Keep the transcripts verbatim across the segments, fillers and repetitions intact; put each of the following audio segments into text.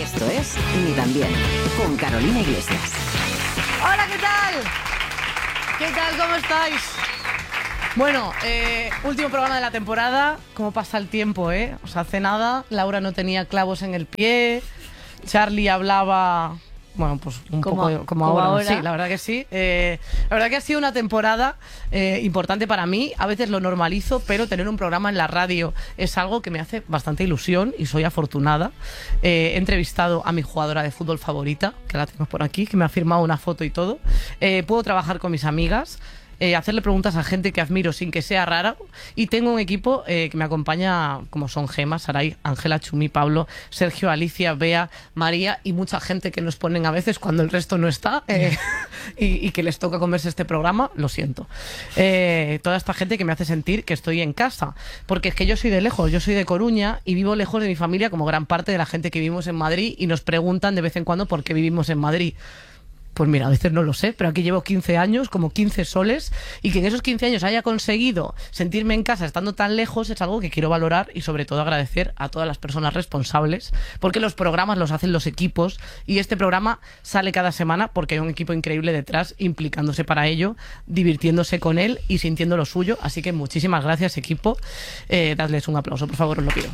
Esto es Ni Tan Bien, con Carolina Iglesias. Hola, ¿qué tal? ¿Qué tal? ¿Cómo estáis? Bueno, eh, último programa de la temporada. ¿Cómo pasa el tiempo, eh? O sea, hace nada Laura no tenía clavos en el pie, Charlie hablaba... Bueno, pues un como, poco como, como ahora. ahora. Sí, la verdad que sí. Eh, la verdad que ha sido una temporada eh, importante para mí. A veces lo normalizo, pero tener un programa en la radio es algo que me hace bastante ilusión y soy afortunada. Eh, he entrevistado a mi jugadora de fútbol favorita, que la tengo por aquí, que me ha firmado una foto y todo. Eh, puedo trabajar con mis amigas. Eh, hacerle preguntas a gente que admiro sin que sea rara, y tengo un equipo eh, que me acompaña, como son Gema, Saray, Ángela, Chumi, Pablo, Sergio, Alicia, Bea, María y mucha gente que nos ponen a veces cuando el resto no está eh, y, y que les toca comerse este programa, lo siento. Eh, toda esta gente que me hace sentir que estoy en casa, porque es que yo soy de lejos, yo soy de Coruña y vivo lejos de mi familia como gran parte de la gente que vivimos en Madrid, y nos preguntan de vez en cuando por qué vivimos en Madrid. Pues mira, a veces no lo sé, pero aquí llevo quince años, como quince soles, y que en esos quince años haya conseguido sentirme en casa estando tan lejos es algo que quiero valorar y sobre todo agradecer a todas las personas responsables, porque los programas los hacen los equipos y este programa sale cada semana porque hay un equipo increíble detrás implicándose para ello, divirtiéndose con él y sintiendo lo suyo. Así que muchísimas gracias, equipo. Eh, dadles un aplauso, por favor, os lo pido.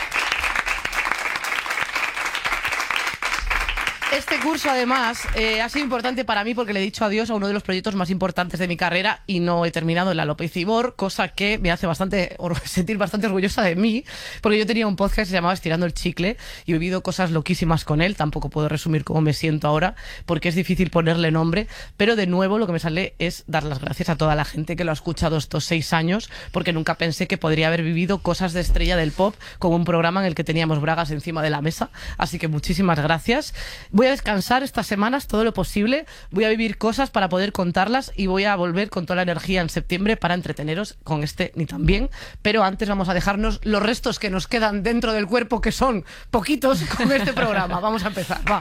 Este curso, además, eh, ha sido importante para mí porque le he dicho adiós a uno de los proyectos más importantes de mi carrera y no he terminado en la López Ibor, cosa que me hace bastante sentir bastante orgullosa de mí, porque yo tenía un podcast que se llamaba Estirando el Chicle y he vivido cosas loquísimas con él. Tampoco puedo resumir cómo me siento ahora porque es difícil ponerle nombre, pero de nuevo lo que me sale es dar las gracias a toda la gente que lo ha escuchado estos seis años, porque nunca pensé que podría haber vivido cosas de estrella del pop con un programa en el que teníamos bragas encima de la mesa. Así que muchísimas gracias. Voy a descansar estas semanas todo lo posible, voy a vivir cosas para poder contarlas y voy a volver con toda la energía en septiembre para entreteneros con este Ni Tan Bien. Pero antes vamos a dejarnos los restos que nos quedan dentro del cuerpo, que son poquitos, con este programa. Vamos a empezar, va.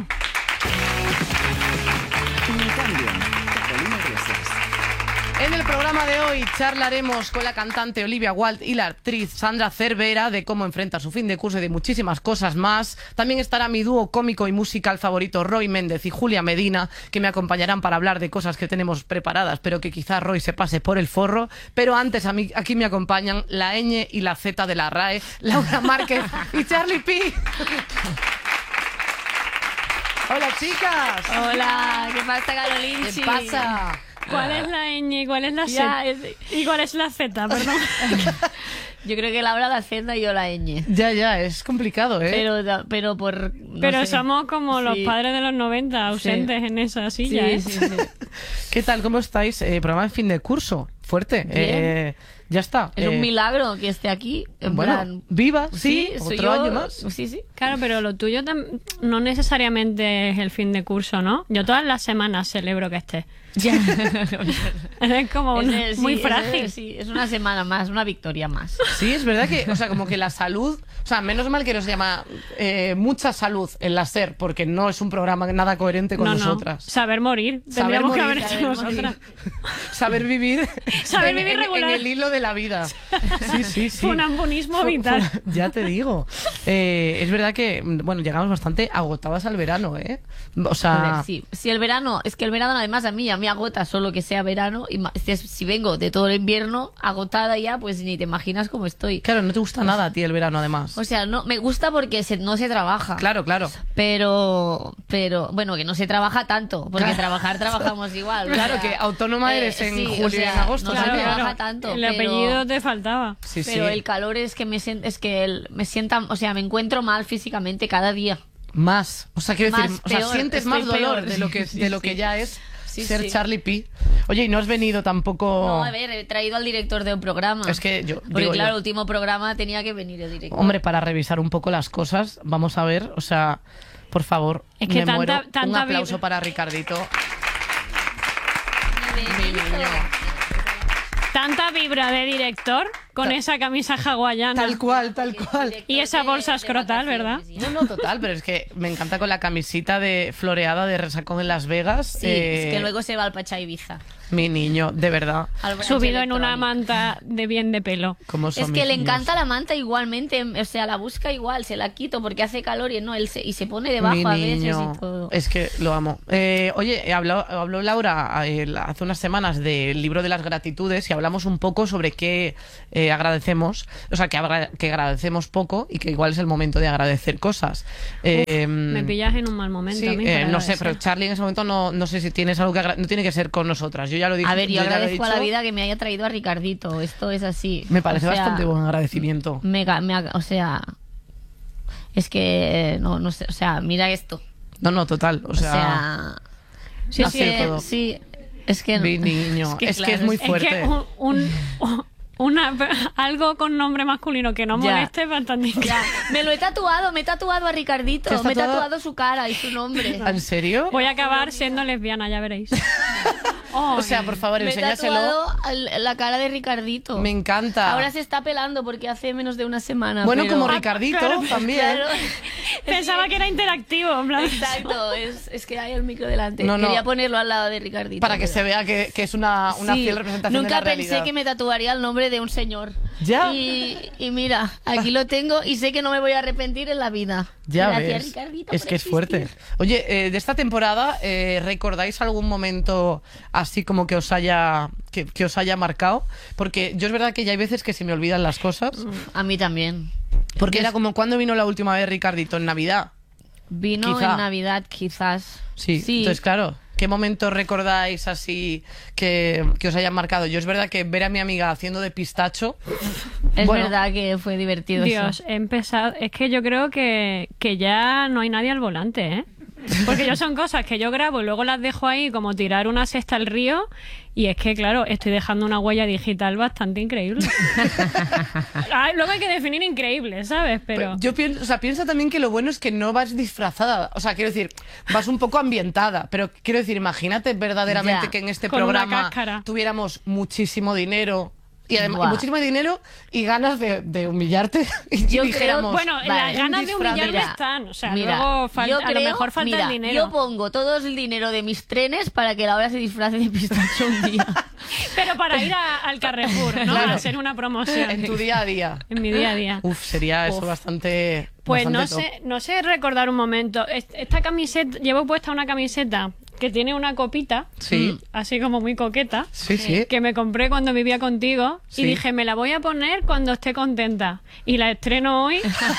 Ni Tan Bien, Carolina Iglesias. En el programa de hoy charlaremos con la cantante Olivia Wilde y la actriz Sandra Cervera de cómo enfrentar su fin de curso y de muchísimas cosas más. También estará mi dúo cómico y musical favorito, Roy Méndez y Julia Medina, que me acompañarán para hablar de cosas que tenemos preparadas, pero que quizás Roy se pase por el forro. Pero antes a mí, aquí me acompañan la ñ y la Z de la RAE, Laura Márquez y Charlie Pi. Hola, chicas. Hola, ¿qué pasa, Carolina? ¿Qué pasa? ¿Cuál es la ñ y cuál es la Ya, Z? es- ¿Y cuál es la Z? Perdón. Yo creo que Laura la Z y yo la ñ. Ya, ya, es complicado, ¿eh? Pero, da- pero por... no Pero sé. somos como los Sí. padres de los noventa, ausentes en esa Sí, silla, ¿eh? sí, sí. ¿Qué tal? ¿Cómo estáis? Eh, programa de fin de curso. Fuerte. Eh, ya está. Es Eh, un milagro que esté aquí. En Bueno, plan... viva, sí, soy otro yo. año más. Sí, sí. Claro, pero lo tuyo tam- no necesariamente es el fin de curso, ¿no? Yo todas las semanas celebro que estés. Ya. Es como Es una- el- sí, muy es frágil. el- sí, es una semana más, una victoria más. Sí, es verdad que, o sea, como que la salud, o sea, menos mal que nos llama eh, mucha salud en la SER, porque no es un programa nada coherente con No, no. nosotras. Saber morir. Saber Tendríamos que morir, haber hecho saber morir. nosotras. Saber vivir, Saber en, vivir en- regular. en el hilo de la vida. Sí, sí, sí. Funambulismo Fu- vital. fu- Ya te digo. Eh, es verdad que, bueno, llegamos bastante agotadas al verano, ¿eh? O sea, Joder, sí. Si el verano, es que el verano además a mí ya me agota solo que sea verano. Y ma- si, si vengo de todo el invierno agotada ya, pues ni te imaginas cómo estoy. claro, no te gusta nada a ti el verano, además. O sea, no me gusta porque se, no se trabaja. Claro, claro. Pero, pero, bueno, que no se trabaja tanto, porque Claro. trabajar trabajamos igual. o Claro, sea, que autónoma eres en sí, julio o sea, y en agosto No se también. trabaja tanto. El pero- apellido te faltaba. Sí, sí. Pero el calor es que me sien- es que el- me sienta, o sea, me encuentro mal físicamente cada día. Más. O sea, quiero Más, decir, o sea, peor, sientes estoy más dolor peor. de lo que, Sí, de lo sí. que ya es Sí, ser sí. Charlie P. Oye, y no has venido tampoco. No, a ver, he traído al director de un programa. Es que yo. Porque digo claro, yo, el último programa tenía que venir el director. hombre, para revisar un poco las cosas, vamos a ver, o sea, por favor, Es que me tanta- muero. tanta Un aplauso vi- para Ricardito. Mi Mi niño. Tanta vibra de director con esa camisa hawaiana. Tal cual, tal cual. Y esa bolsa escrotal, ¿verdad? No, no, total, pero es que me encanta con la camisita de floreada de Resacón en Las Vegas. Sí, eh, es que luego se va al Pachá Ibiza. Mi niño, de verdad. Al branch Subido en una electrónico. manta de bien de pelo. ¿Cómo son Es que mis le niños? encanta la manta igualmente, o sea, la busca igual, se la quito porque hace calor y no, él se, y se pone debajo Mi a veces niño. y todo. Es que lo amo. Eh, oye, habló, habló Laura eh, hace unas semanas del libro de las gratitudes y hablamos un poco sobre qué eh, agradecemos, o sea, que, agra- que agradecemos poco y que igual es el momento de agradecer cosas. Eh, Me pillas en un mal momento Sí, a mí eh, para no sé, agradecer. pero Charlie en ese momento no, no sé si tienes algo que agra- no tiene que ser con nosotras. Yo ya lo dije. A ver, yo ya lo he agradezco a la dicho. vida que me haya traído a Ricardito, esto es así. Me parece O sea, bastante buen agradecimiento. mega, mega, o sea, es que, no, no sé, o sea, mira esto. No, no, total. O O sea, sea, sí, no sí, sé, todo. sí, es que Mi niño, es que es claro, muy Es fuerte. que un, un- una, algo con nombre masculino que no Ya. moleste es bastante increíble. Ya, me lo he tatuado, me he tatuado a Ricardito, ¿Te has me he tatuado? tatuado su cara y su nombre. ¿En serio? Voy a acabar siendo lesbiana, ya veréis. O sea, por favor, Me he enséñaselo. tatuado al- la cara de Ricardito. Me encanta. Ahora se está pelando porque hace menos de una semana. Bueno, pero- como Ricardito claro, también. Claro. Pensaba que era interactivo, en plan. Exacto, es, es que hay el micro delante. No, no. Quería ponerlo al lado de Ricardito. Para que pero- se vea que, que es una, una Sí, fiel representación nunca de la pensé realidad. que me tatuaría el nombre de un señor. Ya. Y, y mira, aquí lo tengo y sé que no me voy a arrepentir en la vida. Ya Gracias, ves. Ricardito, Es por que es existir. fuerte. Oye, eh, de esta temporada, eh, ¿recordáis algún momento así como que os haya que, que os haya marcado? Porque yo es verdad que ya hay veces que se me olvidan las cosas. A mí también. Porque era como cuando vino la última vez Ricardito en Navidad. Vino Quizá. en Navidad, quizás. Sí. Entonces, claro, ¿qué momentos recordáis así que, que os hayan marcado? Yo es verdad que ver a mi amiga haciendo de pistacho. Es bueno, verdad que fue divertido. Dios, eso. he empezado. Es que yo creo que, que ya no hay nadie al volante, ¿eh? Porque yo son cosas que yo grabo y luego las dejo ahí como tirar una cesta al río. Y es que, claro, estoy dejando una huella digital bastante increíble. Ah, luego hay que definir increíble, ¿sabes? Pero. Yo pienso, o sea, piensa también que lo bueno es que no vas disfrazada. O sea, quiero decir, vas un poco ambientada. Pero quiero decir, imagínate verdaderamente Ya. que en este Con una programa cáscara. tuviéramos muchísimo dinero. Y además, Buah. y muchísimo dinero y ganas de, de humillarte. Y Yo creo- dijéramos, Bueno, Vale, las un ganas de disfraz, humillarme mira, están. O sea, mira, luego falta, yo a lo creo- mejor falta mira, el dinero. Yo pongo todo el dinero de mis trenes para que Laura se disfrace de pistacho un día. Pero para ir a- al Carrefour, ¿no? Claro. A hacer una promoción. en tu día a día. En mi día a día. Uf, sería eso Uf. bastante. Pues no bastante sé, no sé recordar un momento. Est- Esta camiseta, llevo puesta una camiseta que tiene una copita, Sí. así como muy coqueta, top. Sí, sí. que me compré cuando vivía contigo Sí. y dije, me la voy a poner cuando esté contenta. Y la estreno hoy.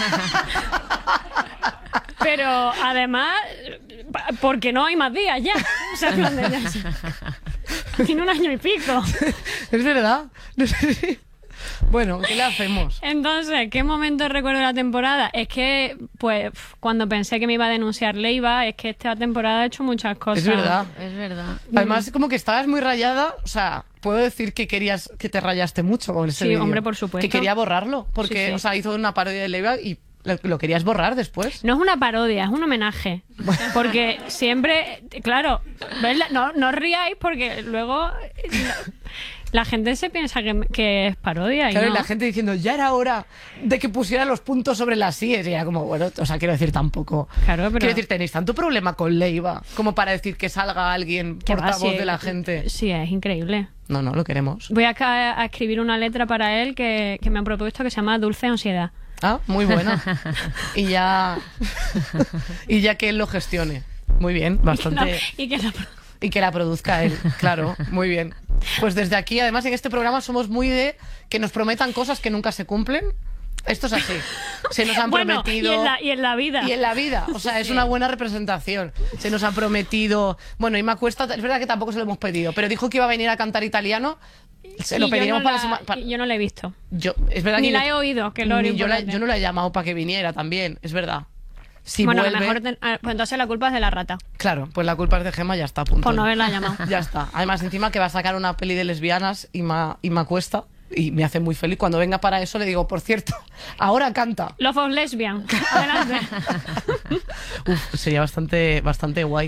Pero además, pa- porque no hay más días ya. O sea, en plan de ya- tiene un año y pico. Es verdad. No sé si- Bueno, ¿qué le hacemos? Entonces, ¿qué momento recuerdo de la temporada? Es que, pues, cuando pensé que me iba a denunciar Leiva, es que esta temporada ha hecho muchas cosas. Es verdad. Es verdad. Además, como que estabas muy rayada, o sea, puedo decir que querías que te rayaste mucho con ese Sí, vídeo. hombre, por supuesto. Que quería borrarlo, porque, Sí, sí. o sea, hizo una parodia de Leiva y lo, lo querías borrar después. No es una parodia, es un homenaje. Porque siempre, claro, ¿ves? no, no os riáis porque luego la, la gente se piensa que, que es parodia. Y Claro, y no. la gente diciendo, ya era hora de que pusiera los puntos sobre las síes. Y era como, bueno, o sea, quiero decir, tampoco. Claro, pero- Quiero decir, tenéis tanto problema con Leiva como para decir que salga alguien Que va, portavoz sí, de la gente. Sí, es increíble. No, no, lo queremos. Voy acá a escribir una letra para él que, que me han propuesto que se llama Dulce Ansiedad. Ah, muy buena. Y ya. Y ya que él lo gestione. Muy bien, bastante. Y que la- Y que la produzca él, claro, muy bien. Pues desde aquí, además, en este programa somos muy de que nos prometan cosas que nunca se cumplen. Esto es así. Se nos han bueno, prometido. y en, la, y en la vida. Y en la vida, o sea, es una buena representación. Se nos han prometido. Bueno, Ima Cuesta, es verdad que tampoco se lo hemos pedido, pero dijo que iba a venir a cantar italiano. Se lo Y yo pediremos no para la- la semana. y Yo no la he visto. Yo, es verdad Ni que la yo- he oído, que lo ni yo, la- importante. yo no la he llamado para que viniera también, es verdad. Si bueno, a vuelve, lo mejor ten- ah, pues entonces la culpa es de la rata, claro, pues la culpa es de Gemma, ya está a punto. por no haberla llamado. Ya está. Además, encima que va a sacar una peli de lesbianas y me Cuesta y me hace muy feliz. Cuando venga para eso le digo, por cierto, ahora canta. Love of Lesbian. Adelante. Uf, sería bastante, bastante guay.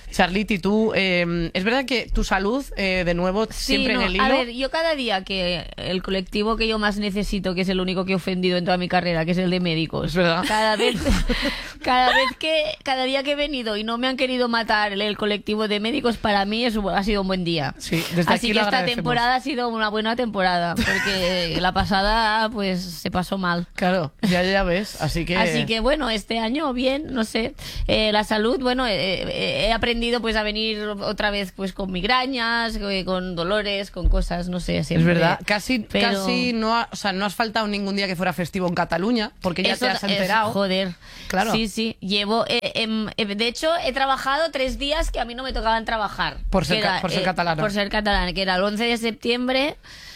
Charliti, tú, eh, es verdad que tu salud, eh, de nuevo, Sí, siempre no, en el hilo. A ver, yo cada día que el colectivo que yo más necesito, que es el único que he ofendido en toda mi carrera, que es el de médicos, Es verdad. cada vez, cada vez que, cada día que he venido y no me han querido matar el, el colectivo de médicos, para mí eso ha sido un buen día. Sí, desde Así aquí que lo esta agradecemos. temporada ha sido una buena temporada, porque la pasada pues se pasó mal. Claro, ya, ya ves, así que... Así que bueno, este año bien, no sé. Eh, la salud, bueno, eh, eh, he aprendido pues a venir otra vez pues con migrañas, eh, con dolores, con cosas, no sé, Es siempre. verdad, casi, Pero- casi no, ha- o sea, no has faltado ningún día que fuera festivo en Cataluña, porque ya Eso te has es- enterado. joder. Claro. Sí, sí. Llevo, eh, em, eh, de hecho, he trabajado tres días que a mí no me tocaban trabajar. Por ser Que ca- por ser catalana. Por ser catalana, que era el once de septiembre.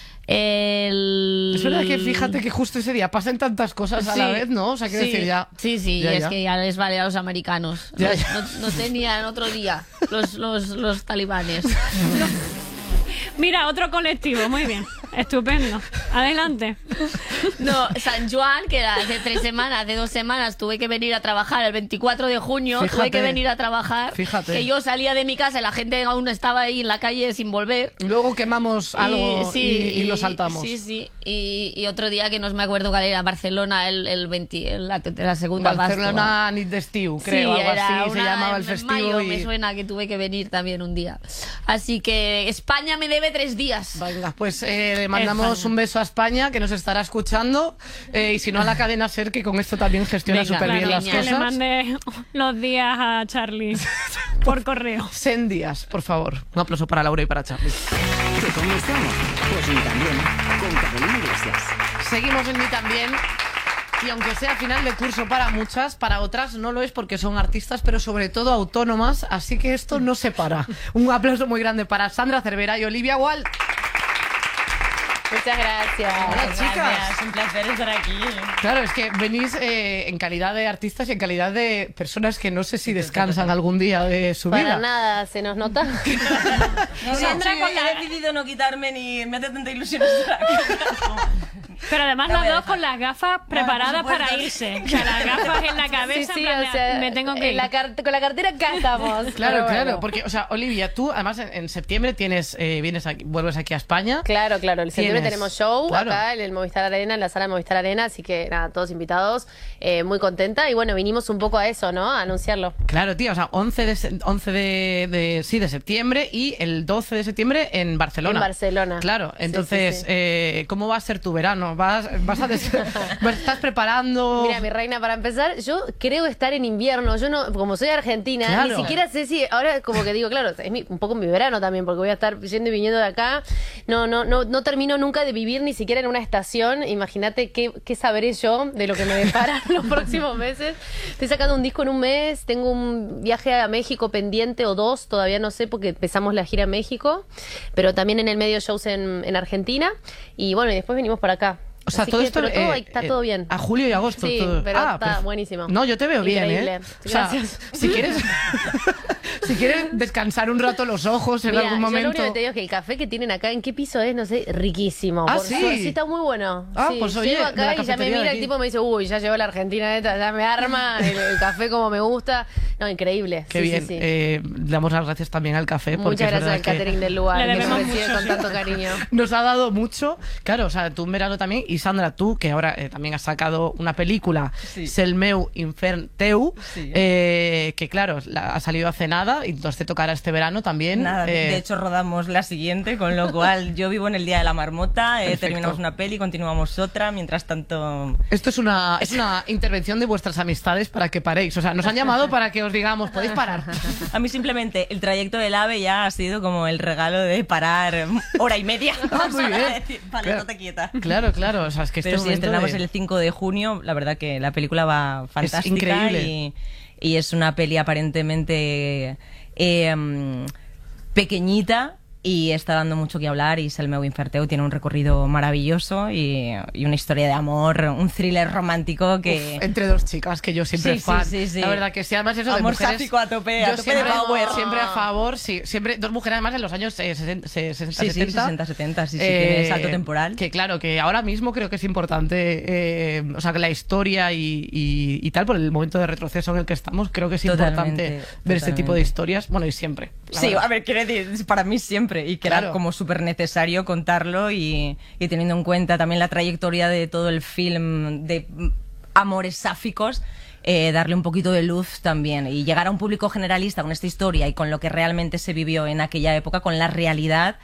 El... Es verdad que fíjate que justo ese día pasan tantas cosas a la Sí, vez, ¿no? O sea, quiero sí, decir, ya... Sí, sí, ya, y es ya. que ya les vale a los americanos. Ya, no, ya. no- no tenían otro día los, los, los talibanes. Mira, otro colectivo, muy bien. Estupendo. Adelante. No, San Juan, que era hace tres semanas, hace dos semanas, tuve que venir a trabajar el veinticuatro de junio, tuve Fíjate. que venir a trabajar. Fíjate. Que yo salía de mi casa y la gente aún estaba ahí en la calle sin volver. Luego quemamos algo y, y lo saltamos. Sí, sí. Y, y otro día que no me acuerdo cuál era, Barcelona, el, el veinte, la, la segunda Barcelona Nit d'Estiu, creo, Sí, algo era así se una- llamaba el en festivo. mayo y... me suena que tuve que venir también un día. Así que España me debe tres días. Venga, pues eh, le mandamos España. un beso a España, que nos estará escuchando, eh, y si no a la cadena SER, que con esto también gestiona Venga, súper bien claro, las niña. Que le cosas. mande los días a Charlie por correo. Sen días, por favor. Un aplauso para Laura y para Charlie. ¿Que cómo estamos? Pues ni también, con Carolina Iglesias. Seguimos en Ni También. Y aunque sea final de curso para muchas, para otras no lo es porque son artistas, pero sobre todo autónomas, así que esto no se para. Un aplauso muy grande para Sandra Cervera y Olivia Wall. Muchas gracias. Hola, chicas. Gracias, un placer estar aquí. Claro, es que venís eh, en calidad de artistas y en calidad de personas que no sé si descansan algún día de su Para vida. nada, ¿se nos nota? No, Sandra sí, con he la- decidido no quitarme ni me hace tanta ilusión estar aquí. Pero además La las voy a dos dejar. con las gafas preparadas por supuesto. para irse. O sea, las gafas en la Sí, cabeza, sí, en plan o de, sea, me tengo que en ir. la car- con la cartera acá estamos. Claro, Pero claro, bueno. porque, o sea, Olivia, tú además en, en septiembre tienes, eh, vienes aquí, vuelves aquí a España. Claro, claro, el septiembre Tienes- tenemos show claro. acá en el Movistar Arena, en la sala Movistar Arena, así que nada, todos invitados, eh, muy contenta y bueno, vinimos un poco a eso, ¿no? A anunciarlo. Claro, tía, o sea, once de, se- once de, de- sí, de septiembre y el doce de septiembre en Barcelona. En Barcelona. Claro, Sí, entonces, sí, sí. Eh, ¿cómo va a ser tu verano? ¿Vas, vas a des- vas- ¿Estás preparando? Mira, mi reina, para empezar, yo creo estar en invierno. Yo no, como soy argentina, Claro. ni siquiera sé si ahora como que digo, claro, es mi- un poco mi verano también, porque voy a estar yendo y viniendo de acá. No, no, no, no termino nunca de vivir ni siquiera en una estación. Imagínate qué, qué sabré yo de lo que me depara los próximos meses. Estoy sacando un disco en un mes, tengo un viaje a México pendiente o dos, todavía no sé porque empezamos la gira a México, pero también en el medio shows en, en Argentina. Y bueno, y después venimos para acá. O sea, Así todo que, esto pero todo, eh, está eh, todo bien. A julio y agosto. Sí, todo. pero Ah, está perf- buenísimo. No, yo te veo bien, Increíble. ¿eh? O sea, Gracias. si quieres, si quieres descansar un rato los ojos en Mira, algún yo lo momento. único que te digo es que el café que tienen acá, ¿en qué piso es? No sé, riquísimo. Ah, Por ¿sí? suerte, sí, está muy bueno. Ah, Sí, pues, oye, llego de la acá y ya me cafetería de mira aquí. el tipo me dice, uy, ya llegó la Argentina esta, ya me arma el, el café como me gusta. No, increíble. Qué Sí, sí, bien. sí. Eh, le damos las gracias también al café. porque Muchas es gracias verdad al que catering del lugar, Le que nos debemos recibe mucho, con sí. tanto cariño. nos ha dado mucho. Claro, o sea, tú en verano también. Y Sandra, tú, que ahora eh, también has sacado una película, Sí. Sel meu infern teu, Sí. eh, que claro, la- ha salido hace nada y entonces te tocará este verano también. Nada, eh, de hecho rodamos la siguiente, con lo cual yo vivo en el Día de la Marmota, eh, Perfecto. terminamos una peli, continuamos otra, mientras tanto... Esto es una, es una intervención de vuestras amistades para que paréis. O sea, nos han llamado para que os digamos, podéis parar. A mí simplemente el trayecto del AVE ya ha sido como el regalo de parar hora y media. Ah, muy bien. Decir, vale, Claro. estate quieta. Claro, claro. O sea, es que este Pero sí, momento estrenamos de- el cinco de junio, la verdad que la película va fantástica increíble. y, y es una peli aparentemente eh, mm, pequeñita, y está dando mucho que hablar, y Selma Winferteu tiene un recorrido maravilloso y, y una historia de amor, un thriller romántico que... Uf, entre dos chicas, que yo siempre Sí, sí, fan. sí, sí. La verdad que sí, además eso de Amor mujeres... sáfico a tope, yo a tope de siempre, power. siempre a favor, sí. Siempre, dos mujeres además en los años eh, sesenta, sesenta, Sí, sí, setenta. sesenta, setenta, sí, sí, tiene salto temporal. Que claro, que ahora mismo creo que es importante, eh, o sea, que la historia y, y, y tal, por el momento de retroceso en el que estamos, creo que es Totalmente, importante ver este tipo de historias. Bueno, y siempre. la Sí, verdad. a ver, quiero decir, para mí siempre, y que Claro. era como súper necesario contarlo, y, y teniendo en cuenta también la trayectoria de todo el film de mm, amores sáficos, eh, darle un poquito de luz también, y llegar a un público generalista con esta historia y con lo que realmente se vivió en aquella época, con la realidad.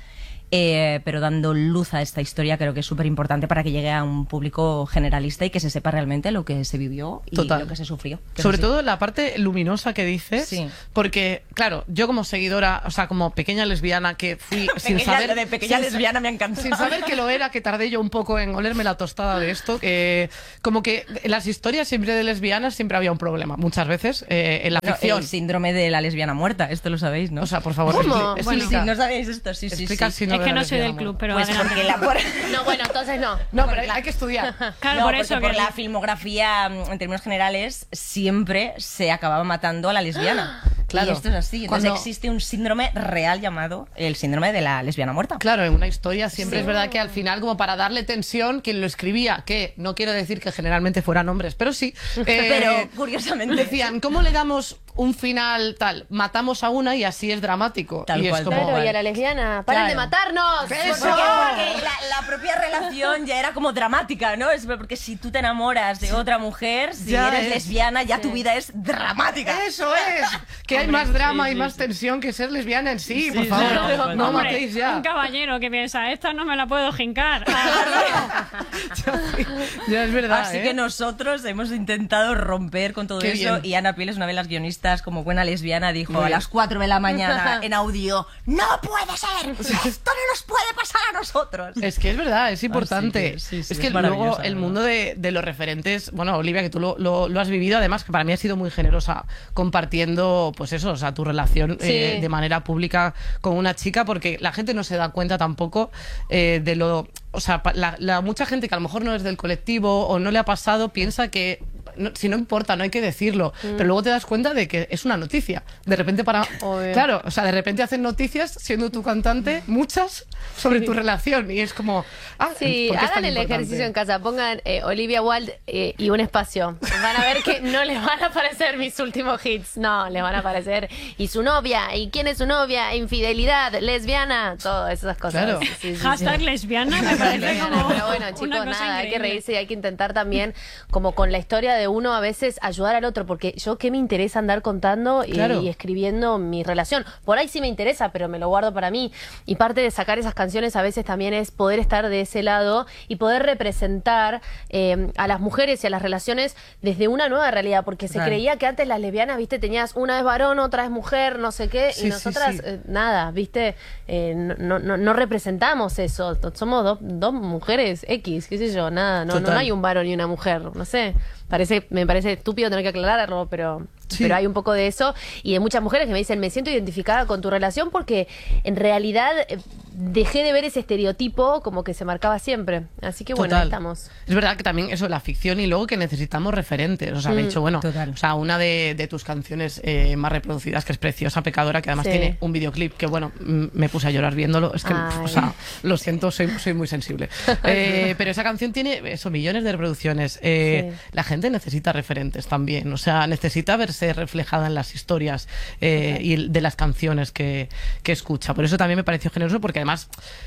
Eh, pero dando luz a esta historia creo que es súper importante para que llegue a un público generalista y que se sepa realmente lo que se vivió y Total. lo que se sufrió. Que Sobre es así. todo la parte luminosa que dices, Sí. porque, claro, yo como seguidora, o sea, como pequeña lesbiana que fui sin Pequeña- saber... lo de pequeña sin- lesbiana me ha encantado. Sin saber que lo era, que tardé yo un poco en olerme la tostada de esto, que como que en las historias siempre de lesbianas siempre había un problema, muchas veces, eh, en la No, ficción. el síndrome de la lesbiana muerta, esto lo sabéis, ¿no? O sea, por favor, ¿Cómo? expli- Bueno, explica. Sí, no sabéis esto, sí, sí, Explica el sí. síndrome Es que de la no soy del lesbiana club, muerta. pero Pues adelante. porque la, por, No, bueno, entonces no. No, pero hay, hay que estudiar. Claro, no, por porque eso por que... la filmografía, mm, en términos generales, siempre se acababa matando a la lesbiana. Claro. Y esto es así. Entonces Cuando- existe un síndrome real llamado el síndrome de la lesbiana muerta. Claro, en una historia siempre es verdad que al final, como para darle tensión, quien lo escribía, que no quiero decir que generalmente fueran hombres, pero sí. eh, Pero, curiosamente. Decían, ¿cómo le damos un final tal? Matamos a una y así es dramático. Tal y cual, es como, tal Claro, cual. y a la lesbiana, ¡paren Claro. de matarnos! ¡Eso! Por Porque, favor. porque la, la propia relación ya era como dramática, ¿no? Es porque si tú te enamoras de otra mujer, si Ya eres es. lesbiana, ya tu vida es dramática. Eso es, que hay más drama y más tensión que ser lesbiana en sí, por sí, favor. claro. No Hombre, matéis ya. un caballero que piensa, esta no me la puedo jincar. Ya es verdad. Así ¿eh? que nosotros hemos intentado romper con todo Qué eso, bien. y Ana Piel es una de las guionistas, como buena lesbiana, dijo Muy a bien. las cuatro de la mañana en audio: ¡no puede ser! ¡Esto no nos puede pasar a nosotros! Es que es verdad, es importante. que sí, sí, es es que luego maravillosa, el la mundo de, de los referentes, bueno, Olivia, que tú lo, lo- lo has vivido, además, que para mí has sido muy generosa compartiendo, pues eso, o sea, tu relación Sí. eh, de manera pública con una chica, porque la gente no se da cuenta tampoco eh, de lo... O sea, pa- la, la- mucha gente que a lo mejor no es del colectivo o no le ha pasado piensa que no- si no importa, no hay que decirlo, pero luego te das cuenta de que es una noticia. De repente para... Obvio. Claro, o sea, de repente hacen noticias siendo tu cantante, muchas, sobre tu relación, y es como... Ah, Sí, ¿por qué es tan hagan el importante? ejercicio en casa, pongan eh, Olivia Wilde eh, y un espacio. Van a ver que no les van a aparecer mis últimos hits, no, les van a aparecer. Y su novia, y quién es su novia, infidelidad, lesbiana, todas esas cosas. Claro. Sí, sí, sí. Hashtag lesbiana me parece Lesbiana, como pero bueno, chicos, una cosa nada, hay que increíble. reírse y hay que intentar también, como con la historia de uno, a veces ayudar al otro, porque yo qué me interesa andar contando y, Claro. y escribiendo mi relación. Por ahí sí me interesa, pero me lo guardo para mí. Y parte de sacar esas canciones a veces también es poder estar de ese lado y poder representar eh, a las mujeres y a las relaciones desde una nueva realidad, porque se Total. creía que antes las lesbianas, viste, tenías una es varón, otra es mujer, no sé qué, Sí, y sí, nosotras sí. eh, nada, viste, eh, no, no, no representamos eso, somos dos, dos mujeres X, qué sé yo, nada, no, no, Total. no hay un varón y una mujer, no sé, parece, me parece estúpido tener que aclararlo, pero... Sí. Pero hay un poco de eso y de muchas mujeres que me dicen, me siento identificada con tu relación porque en realidad eh, dejé de ver ese estereotipo como que se marcaba siempre. Así que bueno, Total. ahí estamos. Es verdad que también eso, la ficción, y luego que necesitamos referentes. O sea, de Mm. hecho, bueno, Total. o sea, una de, de tus canciones eh, más reproducidas, que es Preciosa Pecadora, que además Sí. tiene un videoclip que, bueno, mm, me puse a llorar viéndolo. Es que, Ay. o sea, lo siento, soy, soy muy sensible. Eh, pero esa canción tiene eso, millones de reproducciones. Eh, Sí. La gente necesita referentes también. O sea, necesita verse reflejada en las historias eh, y el- de las canciones que, que escucha. Por eso también me pareció generoso, porque además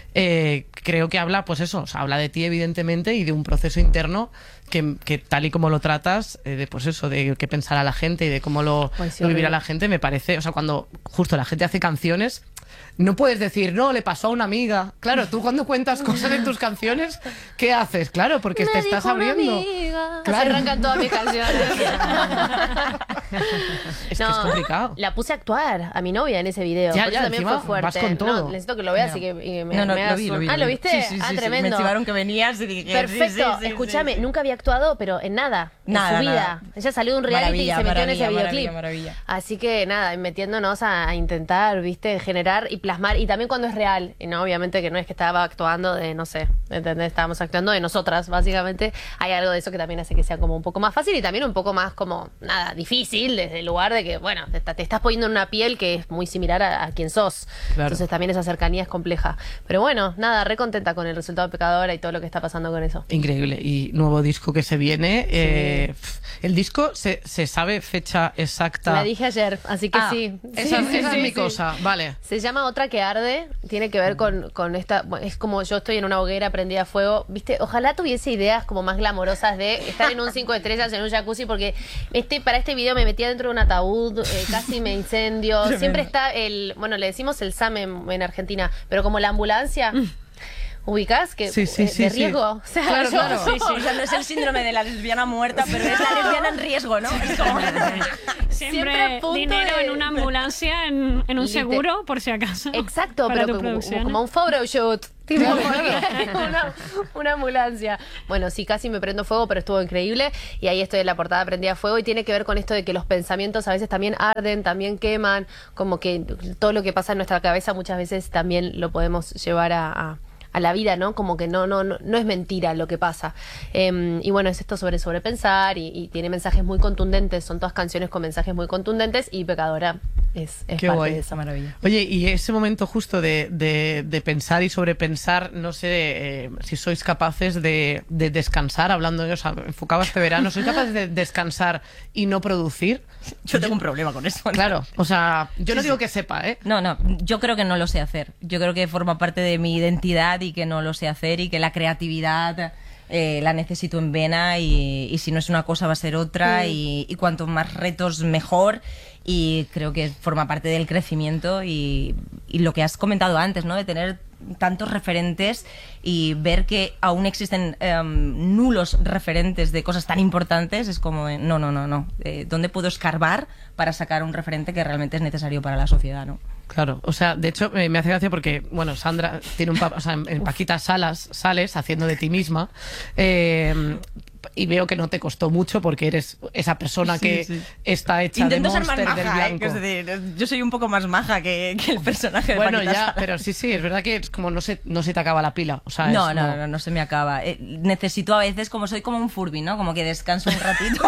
eh, creo que habla, pues eso, o sea, habla de ti evidentemente y de un proceso interno que, que tal y como lo tratas, eh, de pues eso, de qué pensará la gente y de cómo lo, Ay, sí, lo vivirá horrible. la gente, me parece, o sea, cuando justo la gente hace canciones, no puedes decir, no, le pasó a una amiga. Claro, tú cuando cuentas cosas en tus canciones, ¿qué haces? Claro, porque te Me estás dijo una abriendo. amiga. Así Claro. arrancan todas mis canciones. Es que es complicado. La puse a actuar a mi novia en ese video. Ya, por ya, eso también encima fue fuerte. vas con todo. No, necesito que lo veas y que y me, No, no, me lo hagas vi, un- lo vi. Ah, lo ¿lo vi. viste? Sí, sí, ah, sí, sí. tremendo. Me chivaron que venías y dije... Perfecto, sí, sí, sí, escúchame, sí. nunca había actuado, pero en nada, Nada, en su vida. nada. Ella salió de un reality Maravilla, y se metió en ese maravilla, videoclip. maravilla, maravilla. Así que nada, metiéndonos a, a intentar, viste, generar expresar y plasmar, y también cuando es real, y no, obviamente que no es que estaba actuando de, no sé, ¿entendés? Estábamos actuando de nosotras, básicamente. Hay algo de eso que también hace que sea como un poco más fácil y también un poco más como, nada, difícil, desde el lugar de que, bueno, te, te estás poniendo en una piel que es muy similar a, a quien sos. Claro. Entonces también esa cercanía es compleja. Pero bueno, nada, re contenta con el resultado de Pecadora y todo lo que está pasando con eso. Increíble. Y nuevo disco que se viene. Eh, el disco, se, ¿se sabe fecha exacta? La dije ayer, así que Ah, sí. Esa, Sí, sí, esa sí, es mi sí. cosa, vale. Se llama Otra que arde, tiene que ver con, con esta, bueno, es como yo estoy en una hoguera prendida a fuego, viste, ojalá tuviese ideas como más glamorosas de estar en un cinco estrellas en un jacuzzi, porque este para este video me metía dentro de un ataúd, eh, casi me incendio, siempre está el, bueno, le decimos el S A M en, en Argentina, pero como la ambulancia. ¿Ubicás? Que, Sí, sí, eh, sí, de sí. riesgo. O sea, Claro, yo- claro. Sí, sí, o sea, no es el síndrome de la lesbiana muerta, pero es la lesbiana en riesgo, ¿no? Es como... Siempre, Siempre a punto dinero de- en una ambulancia, en, en un Liter- seguro, por si acaso. Exacto, para pero tus como, producciones. como un photoshoot. Tipo, Claro, porque una, una ambulancia. Bueno, sí, casi me prendo fuego, pero estuvo increíble. Y ahí estoy en la portada prendida a fuego. Y tiene que ver con esto de que los pensamientos a veces también arden, también queman. Como que todo lo que pasa en nuestra cabeza muchas veces también lo podemos llevar a... a a la vida, ¿no? Como que no, no, no, no es mentira lo que pasa. Eh, y bueno, es esto sobre sobrepensar y, y tiene mensajes muy contundentes, son todas canciones con mensajes muy contundentes y Pecadora es, es Qué parte guay. de esa maravilla. Oye, y ese momento justo de, de, de pensar y sobrepensar, no sé eh, si sois capaces de, de descansar, hablando, o sea, enfocado a este verano, ¿sois capaces de descansar y no producir? Yo tengo un problema con eso. ¿no? Claro, o sea, yo no digo que sepa, ¿eh? No, no, yo creo que no lo sé hacer. Yo creo que forma parte de mi identidad y que no lo sé hacer y que la creatividad eh, la necesito en vena y, y si no es una cosa va a ser otra y, y cuanto más retos mejor y creo que forma parte del crecimiento y, y lo que has comentado antes, ¿no? De tener tantos referentes y ver que aún existen em, nulos referentes de cosas tan importantes es como, eh, no, no, no, no. Eh, ¿Dónde puedo escarbar para sacar un referente que realmente es necesario para la sociedad, ¿no? Claro, o sea, de hecho eh, me hace gracia porque, bueno, Sandra tiene un papel, o sea, en, en Paquita Salas sales haciendo de ti misma eh, y veo que no te costó mucho porque eres esa persona que Sí, sí. está hecha Intento de ser Monster más del maja, ¿eh? blanco. Que es decir, yo soy un poco más maja que, que el personaje de Bueno, Paquita ya, Salas. pero sí, sí, es verdad que es como no se, no se te acaba la pila. O sea, No, es no, como- no, no se me acaba. Eh, necesito a veces, como soy como un Furby, ¿no? Como que descanso un ratito.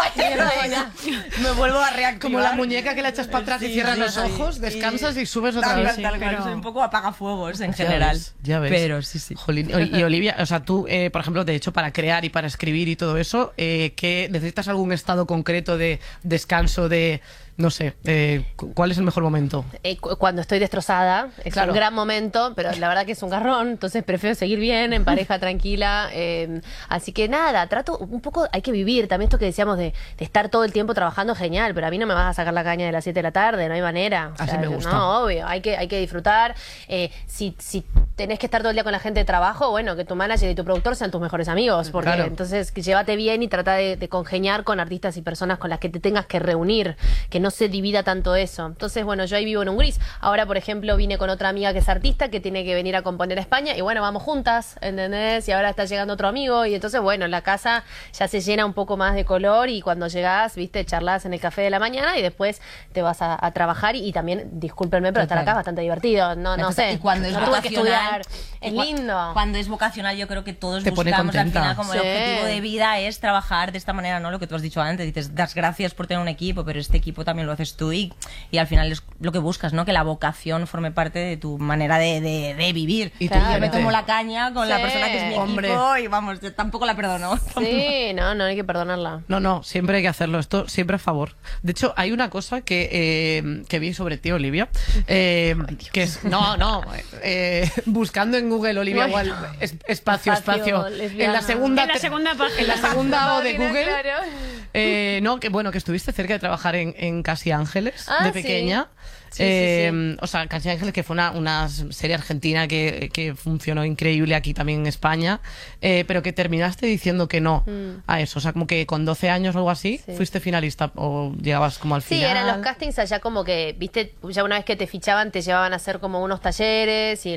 me vuelvo a reactivar. Como la muñeca que la echas para atrás y Sí, cierras sí, los sí. ojos, descansas y subes otra Tal vez. cual, tal cual. pero- Soy un poco apagafuegos en Ya general. ves, ya ves. Pero sí, sí. Jolín, y, y Olivia, o sea, tú, eh, por ejemplo, de hecho, para crear y para escribir y todo eso, eh, ¿qué, ¿necesitas algún estado concreto de descanso, de, no sé, eh, cu- cuál es el mejor momento? Eh, cu- cuando estoy destrozada, es Claro. un gran momento, pero la verdad que es un garrón, entonces prefiero seguir bien, en pareja tranquila. eh, así que nada, trato un poco, hay que vivir. También esto que decíamos de, de estar todo el tiempo trabajando, genial, pero a mí no me vas a sacar la caña de las siete de la tarde, no hay manera. O Así sea, me gusta. No, obvio, hay que, hay que disfrutar. Eh, si, si tenés que estar todo el día con la gente de trabajo, bueno, que tu manager y tu productor sean tus mejores amigos, porque Claro. entonces que llévate bien y trata de, de congeniar con artistas y personas con las que te tengas que reunir, que no se divida tanto eso. Entonces, bueno, yo ahí vivo en un gris. Ahora, por ejemplo, vine con otra amiga que es artista, que tiene que venir a componer a España, y bueno, vamos juntas, ¿entendés? Y ahora está llegando otro amigo, y entonces, bueno, la casa ya se llena un poco más de color, y cuando llegás, viste, charlas en el café de la mañana, y después te vas a, a trabajar, y, y también, discúlpenme, pero estar Total. acá es bastante divertido. No, no sé. Y cuando es no tuve que vocacional, estudiar. Es y cua- lindo. Cuando es vocacional, yo creo que todos Te pone buscamos al contenta. final como el Sí. objetivo de vida es trabajar de esta manera, ¿no? Lo que tú has dicho antes, dices, das gracias por tener un equipo, pero este equipo también lo haces tú y, y al final es lo que buscas, ¿no? Que la vocación forme parte de tu manera de, de, de vivir. Y Claro. tú, Yo me Yamete. tomo la caña con la Sí. persona que es mi Hombre. equipo y vamos, yo tampoco la perdono. Sí, no, no hay que perdonarla. No, no, siempre hay que hacerlo. Esto siempre a favor. De hecho, hay una cosa que, eh, que vi sobre ti, Olivia, eh, que es, no, no, eh, buscando en Google Olivia Bueno. Wilde, es- espacio, Espacio, espacio, lesbiana. en la segunda, En la segunda página. en la segunda O de Página, Google, claro. eh, no, que bueno, que estuviste cerca de trabajar en, en Casi Ángeles Ah, de sí. pequeña. Sí, sí, Eh, sí. O sea, Casi Ángeles, que fue una, una serie argentina que, que funcionó increíble aquí también en España, eh, pero que terminaste diciendo que no a eso. O sea, como que con doce años o algo así, Mm. Sí. fuiste finalista o llegabas como al Sí, final. eran los castings allá como que, viste, ya una vez que te fichaban te llevaban a hacer como unos talleres y en los talleres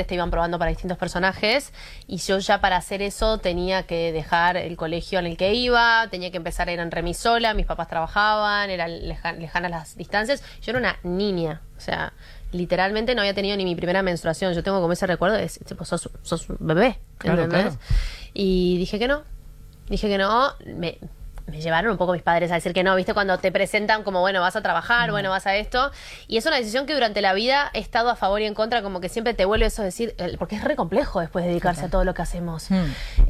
diferentes, te iban probando para distintos personajes, y yo ya para hacer eso tenía que dejar el colegio en el que iba, tenía que empezar a ir en remis sola, mis papás trabajaban, eran lejan- lejanas las distancias, yo era una niña, o sea, literalmente no había tenido ni mi primera menstruación, yo tengo como ese recuerdo de, tipo, sos, sos un bebé, Claro, ¿entendés? claro. Y dije que no, dije que no, me... me llevaron un poco mis padres a decir que no, ¿viste? Cuando te presentan como, bueno, vas a trabajar, mm. bueno, vas a esto. Y es una decisión que durante la vida he estado a favor y en contra, como que siempre te vuelve eso a decir, porque es re complejo después de dedicarse okay. a todo lo que hacemos. Mm.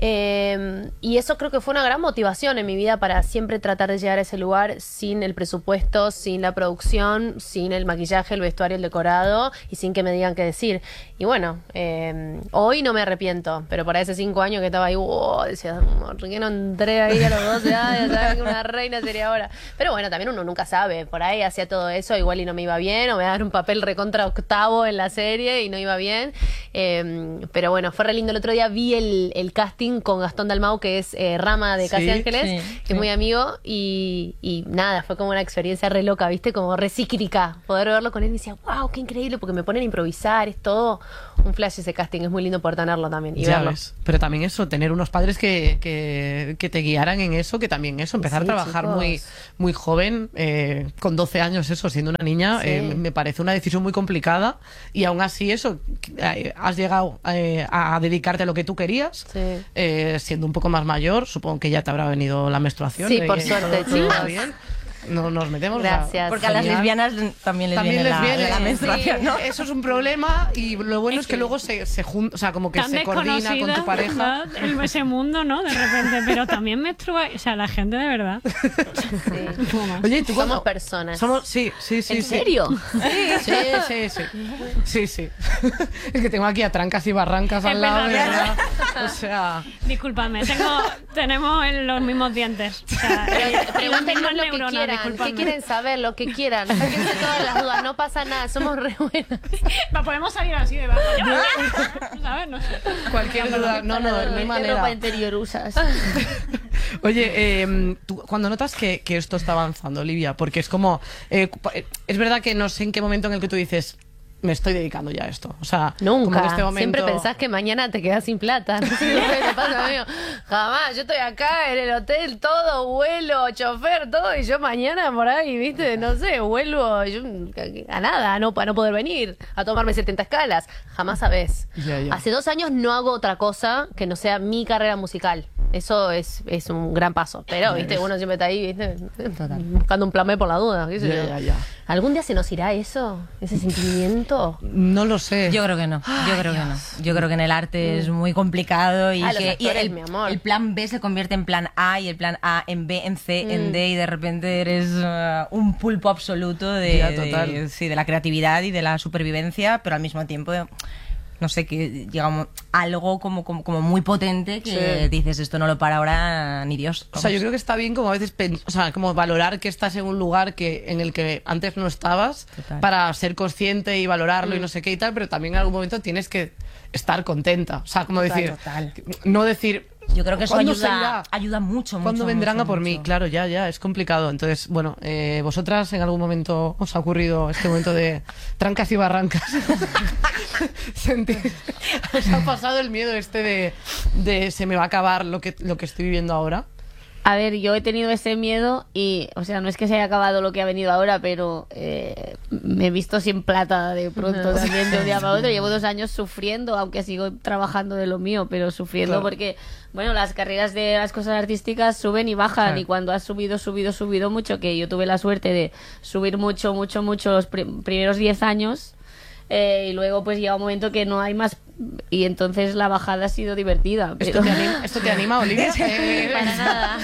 Eh, y eso creo que fue una gran motivación en mi vida para siempre tratar de llegar a ese lugar sin el presupuesto, sin la producción, sin el maquillaje, el vestuario, el decorado y sin que me digan qué decir. Y bueno, eh, hoy no me arrepiento, pero por hace cinco años que estaba ahí, wow, decía, ¿por qué no entré ahí a los doce años? ¿Sabes que una reina sería ahora? Pero bueno, también uno nunca sabe. Por ahí hacía todo eso, igual y no me iba bien, o me iba a dar un papel recontra octavo en la serie y no iba bien. Eh, pero bueno, fue re lindo. El otro día vi el, el casting con Gastón Dalmau, que es eh, Rama de Casi sí, Ángeles, sí, que sí. es muy amigo, y, y nada, fue como una experiencia re loca, ¿viste? Como re psíquica. Poder verlo con él y decía, wow, qué increíble, porque me ponen a improvisar, es todo un flash ese casting, es muy lindo poder tenerlo también y ya verlo. Ves. Pero también eso, tener unos padres que, que, que te guiaran en eso, que también eso, empezar sí, a trabajar chicos. muy muy joven, eh, con doce años eso, siendo una niña, sí. eh, me parece una decisión muy complicada, y aún así eso, eh, has llegado eh, a dedicarte a lo que tú querías, sí. eh, siendo un poco más mayor, supongo que ya te habrá venido la menstruación. Sí, eh, por suerte, chicos. No nos metemos. Gracias. Porque genial. A las lesbianas también les también viene, les viene la, la menstruación, sí, ¿no? Eso es un problema, y lo bueno es que, es que luego se, se junta, o sea, como que se coordina con tu pareja. El, ese mundo, ¿no? De repente, pero también menstrua, o sea, la gente de verdad. Sí. Oye, ¿tú somos personas. Somos, sí, sí, sí. ¿En sí. serio? Sí, sí, sí, sí. Sí, sí. Es que tengo aquí a trancas y barrancas al lado, ¿verdad? O sea... Discúlpame, tengo, tenemos los mismos dientes. O sea, pregúntenos lo que quieran. ¿Qué quieren saber? Ver lo que quieran, sáquense todas las dudas, no pasa nada, somos re buenas. Podemos salir así de bajo. ¿Sabes? No sé. Cualquier duda, no, no, no hay manera. Ropa interior usas. Oye, eh, tú, cuando notas que, que esto está avanzando, Olivia, porque es como, eh, es verdad que no sé en qué momento en el que tú dices, me estoy dedicando ya a esto. O sea, nunca. Como en este momento... Siempre pensás que mañana te quedás sin plata. No sé qué te pasa, amigo. Jamás. Yo estoy acá en el hotel, todo, vuelo, chofer, todo, y yo mañana por ahí, ¿viste? No sé, vuelvo yo, a nada, a no, a no poder venir, a tomarme setenta escalas. Jamás sabés. Ya, ya. Hace dos años no hago otra cosa que no sea mi carrera musical. Eso es, es un gran paso. Pero, ¿viste? Uno siempre está ahí, ¿viste? Total. Buscando un plan B por la duda. ¿Qué sé ya, yo? Ya, ya. ¿Algún día se nos irá eso? ¿Ese sentimiento? No lo sé. Yo creo que no. Yo Ay, creo Dios. que no. Yo creo que en el arte es muy complicado y Ah, que los actores, y el, mi amor. el plan B se convierte en plan A y el plan A en B, en C, Mm. en D, y de repente eres uh, un pulpo absoluto de, Ya, total. de, sí, de la creatividad y de la supervivencia, pero al mismo tiempo... no sé, que llega un- algo como, como, como muy potente que Sí. dices, esto no lo para ahora ni Dios. O sea, yo creo que está bien como a veces, pen- o sea, como valorar que estás en un lugar que en el que antes no estabas, Total. para ser consciente y valorarlo y no sé qué y tal, pero también en algún momento tienes que estar contenta. O sea, como Total, decir, total. no decir... Yo creo que eso ¿cuándo se ayuda, irá? ayuda mucho, mucho. ¿Cuándo vendrán mucho, a por mí? mucho. Claro, ya, ya, es complicado. Entonces, bueno, eh, ¿vosotras en algún momento os ha ocurrido este momento de trancas y barrancas? Sentí- ¿Os ha pasado el miedo este de, de se me va a acabar lo que, lo que estoy viviendo ahora? A ver, yo he tenido ese miedo y, o sea, no es que se haya acabado lo que ha venido ahora, pero eh, me he visto sin plata de pronto también de un día para otro. Llevo dos años sufriendo, aunque sigo trabajando de lo mío, pero sufriendo Claro. porque, bueno, las carreras de las cosas artísticas suben y bajan, Claro. y cuando has subido, subido, subido mucho, que yo tuve la suerte de subir mucho, mucho, mucho los pri- primeros diez años, eh, y luego pues llega un momento que no hay más, y entonces la bajada ha sido divertida. ¿Esto pero- te anima, ¿esto te anima, Olivia? Eh, Para nada.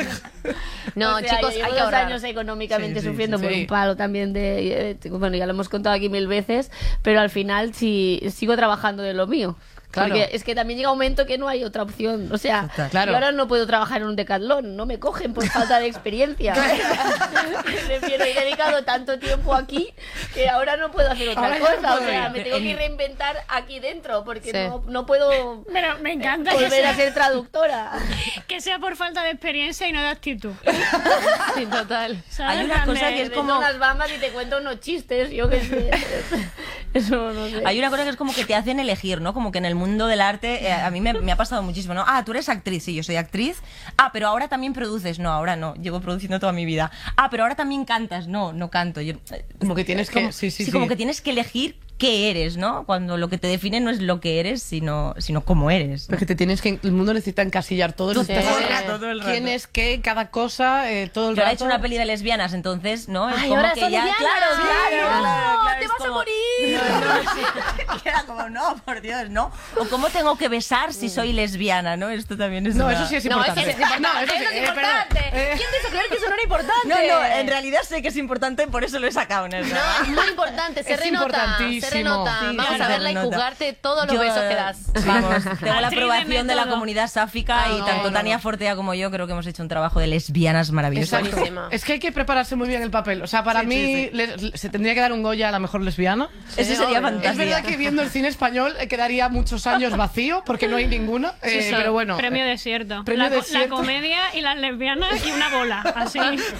No, O sea, chicos, yo llevo hay que dos ahorrar. años económicamente Sí, sí, sufriendo sí, por sí. un palo también de... eh, bueno, ya lo hemos contado aquí mil veces, pero al final sí sigo trabajando de lo mío. Claro. Porque es que también llega un momento que no hay otra opción. O sea, Total. Claro. yo ahora no puedo trabajar en un Decathlon, no me cogen por falta de experiencia. Prefiero, he dedicado tanto tiempo aquí que ahora no puedo hacer otra Ahora ya cosa. no O puedo sea, ir. me tengo que reinventar aquí dentro porque Sí. no, no puedo Pero me encanta que volver a sea, ser traductora. que sea por falta de experiencia y no de actitud. Sí, total. ¿Sabes? Hay una cosa que es Vendo como... unas bambas y te cuento unos chistes, yo qué sé. Eso no sé. Hay una cosa que es como que te hacen elegir, ¿no? Como que en el mundo del arte, eh, a mí me, me ha pasado muchísimo, ¿no? Ah, tú eres actriz, sí, yo soy actriz. Ah, pero ahora también produces. No, ahora no, llevo produciendo toda mi vida. Ah, pero ahora también cantas. No, no canto. Yo, Como que tienes que... como- sí, sí, sí. como que tienes que elegir qué eres, ¿no? Cuando lo que te define no es lo que eres, sino, sino cómo eres, ¿no? Porque te tienes que... El mundo necesita encasillar todo. Todo necesitas el saber rato, todo el rato. quién es qué, cada cosa, eh, todo el Yo ahora he rato. hecho una peli de lesbianas, entonces, ¿no? Es Ay, como ahora que son ya, lesbianas. claro, claro, No, claro, claro, te es vas a como- morir. No, no, sí. Era como, no, por Dios, ¿no? O cómo tengo que besar si soy lesbiana, ¿no? Esto también es No, una- eso sí es No, importante. eso sí es importante. No, eso sí, eso es eh, perdón. importante. Eh, ¿Quién te hizo creer que eso no era importante? No, no, en realidad sé que es importante, por eso lo he sacado, ¿no? No, es muy importante, se Es renota, se importantísimo. renota. Sí, Vamos claro, a verla se y renota. juzgarte todos los Yo, besos que das. Vamos, tengo la Actriz de aprobación de la método. comunidad sáfica Ah, y no, tanto no, Tania no. Fortea como yo creo que hemos hecho un trabajo de lesbianas maravilloso. Exacto. buenísima. Es que hay que prepararse muy bien el papel. O sea, para Sí, mí sí, le- le- se tendría que dar un Goya a la mejor lesbiana. Eso sería obvio. fantástico. Es verdad que viendo el cine español eh, quedaría muchos años vacío porque no hay ninguna. eh, Sí, pero bueno. Premio eh, desierto. premio la, co- desierto. la comedia y las lesbianas y una bola. Así.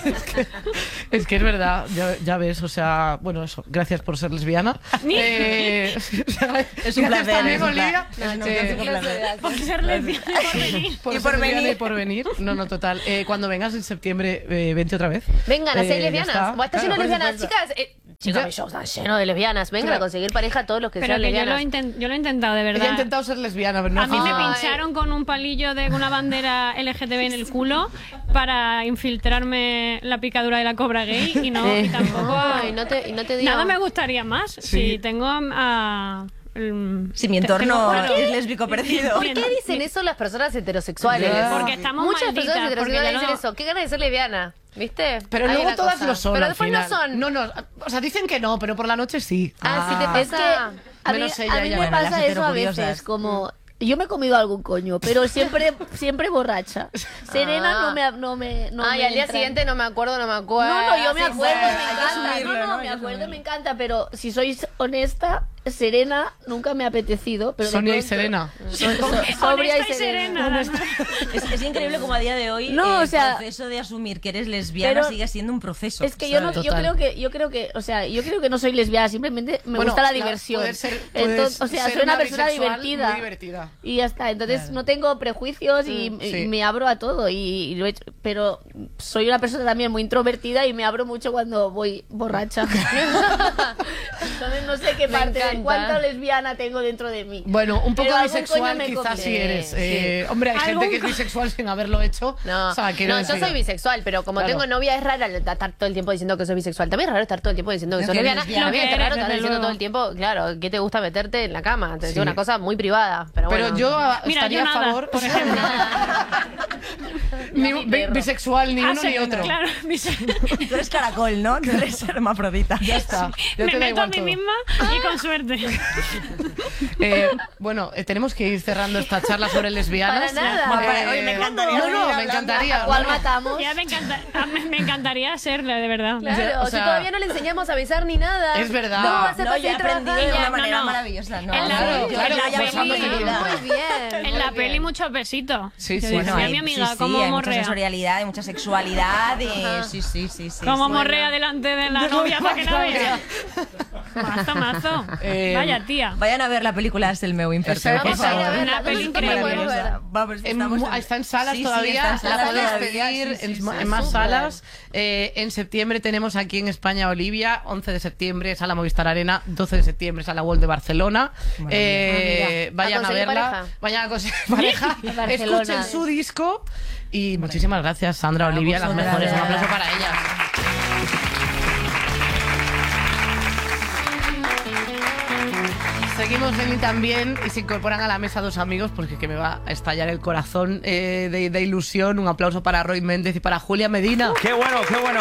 Es que es verdad, ya, ya ves, o sea, bueno, eso, gracias por ser lesbiana. Eh, o sea, Es un gracias placer, también, es un Olivia, pla- es un eh, auténtico placer. Por ser lesbiana y por venir. por Y ser por lesbiana venir. y por venir. No, no, total. Eh, cuando vengas en septiembre, eh, vente otra vez. Vengan a Eh, ser ya lesbianas. está. O está Claro, lleno de por lesbianas. supuesto. Chicas, eh, chicas, Ya- mi show está lleno de lesbianas. Vengan Claro. a conseguir pareja todos los que Pero sean que yo lo, lesbianas. inten- yo lo he intentado, de Ella verdad. ha intentado ser lesbiana, pero no A mí me Ay. pincharon con un palillo de una bandera L G T B en el culo para infiltrarme la picadura de la cobra gay y no y tampoco Ay, no te, y no te digo. nada me gustaría más si tengo a, a- mm, Si mi te- entorno tengo- es lésbico perdido. ¿Por qué dicen eso las personas heterosexuales? Ya. Porque estamos Muchas malditas, personas porque heterosexuales ya dicen no- eso. ¿Qué ganas de ser lesbiana? ¿Viste? Pero Hay luego una todas cosa. lo son. Pero al después final. no son. No, no. O sea, dicen que no, pero por la noche sí. Ah, sí te Es que pasa. a mí, Menos a ella, mí ella. me Bueno, pasa las eso a heterocuriosas. veces, como... Yo me he comido algún coño, pero siempre siempre borracha. Serena Ah. no me... No me no Ay, me al día entra. siguiente no me acuerdo, no me acuerdo. No, no, yo me Sí, acuerdo, sí. me encanta. asumirlo, No, no, ¿no? me Hay que acuerdo, asumirlo. me encanta, pero si sois honesta, Serena nunca me ha apetecido. Pero de Sonia y pronto- Serena. So- so- sobria y Honesta y serena. serena. Es, es increíble como a día de hoy No, el o sea, proceso de asumir que eres lesbiana pero- sigue siendo un proceso. Es que yo no, yo Total. creo que, yo creo que, o sea, yo creo que no soy lesbiana, simplemente me Bueno, gusta la claro, diversión. poder ser- puedes Entonces, o sea, ser soy una una persona bisexual divertida. muy divertida. Y ya está. Entonces no tengo prejuicios y, Mm, y sí. me abro a todo. Y, y lo he hecho, pero soy una persona también muy introvertida y me abro mucho cuando voy borracha. Entonces no sé qué Me parte, encanta. cuánta lesbiana tengo dentro de mí. Bueno, un poco Pero algún bisexual coño me quizás comí. sí eres. Sí. Eh, hombre, hay gente ¿Algún que es co- bisexual sin haberlo hecho. No, O sea, quiero no yo decir- soy bisexual, pero como Claro. tengo novia es raro estar todo el tiempo diciendo que soy bisexual. También es raro estar todo el tiempo diciendo que No, soy que lesbiana. eres lesbiana. También es Lo que raro eres, estar desde diciendo luego. todo el tiempo, claro, ¿qué te gusta meterte en la cama? Te Sí. digo una cosa muy privada, pero bueno. Pero yo ah, Mira, estaría yo a nada, favor. por ejemplo. Ni un- bi- bisexual, ni Ah, uno sí, ni otro. Claro, bis- Tú eres caracol, ¿no? Tú eres hermafrodita. Ya está. Ya me te da meto a igual mí todo. misma y con suerte. Eh, bueno, eh, tenemos que ir cerrando esta charla sobre lesbianas. Para nada. Guapa, Eh, oye, me encantaría No, seguir no, me hablando. encantaría. ¿A cuál no, no. matamos? Ya me, encanta, a mí me encantaría serle, de verdad. Claro, Ya, o si sea- todavía no le enseñamos a besar ni nada. Es verdad. ¿Cómo va a ser No, para yo he seguir aprendido de trabajando? una No, manera no. maravillosa. No, En la- claro, claro, claro, en la ya pasando peli- facilidad. Muy bien. En muy la bien. peli muchos besitos. Sí, sí, Yo bueno, decía a hay- mi amiga, sí, sí, cómo hay mucha morrea. sensorialidad, hay mucha sexualidad y sí, sí, sí, sí. Cómo sí. morrea delante de la novia para que la vea. Mazo, mazo. Eh, Vaya tía. Vayan a ver la película Es el meu imperfecto. Esa, por por favor. favor. Una Una peli ¿Dónde increíble. podemos ver? Maravillosa. Vamos, En estamos mu- está en salas Sí, sí, todavía, está en salas la puedes todavía, pedir sí, en, sí, ma- sí. en más Súper. salas. Eh, en septiembre tenemos aquí en España Olivia, once de septiembre, Sala Movistar Arena, doce de septiembre, Sala World de Barcelona. Eh, vayan ¿A a conseguir verla, pareja? vayan a conseguir pareja, Barcelona. escuchen su disco y muchísimas gracias Sandra, Olivia, las vosotras. mejores. Un aplauso para ellas. Seguimos en y también y se incorporan a la mesa dos amigos porque que me va a estallar el corazón eh, de, de ilusión. Un aplauso para Roy Méndez y para Julia Medina. ¡Qué bueno, qué bueno!